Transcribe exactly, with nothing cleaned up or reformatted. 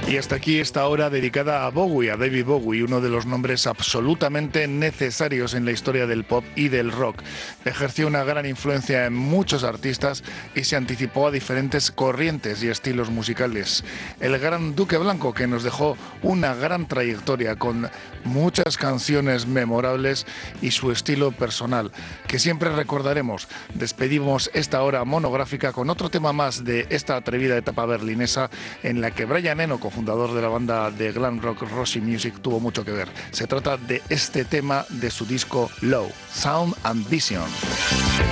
Y hasta aquí esta hora dedicada a Bowie, a David Bowie, uno de los nombres absolutamente necesarios en la historia del pop y del rock. Ejerció una gran influencia en muchos artistas y se anticipó a diferentes corrientes y estilos musicales. El gran Duque Blanco, que nos dejó una gran trayectoria con muchas canciones memorables y su estilo personal, que siempre recordaremos. Despedimos esta hora monográfica con otro tema más de esta atrevida etapa berlinesa en la que Brian Eno, cofundador de la banda de glam rock Roxy Music, tuvo mucho que ver. Se trata de este tema de su disco Low, Sound and Vision.